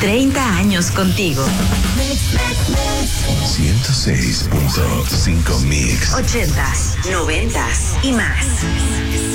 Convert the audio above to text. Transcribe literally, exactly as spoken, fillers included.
treinta años contigo. ciento seis punto cinco Mix. ochentas, noventas y más.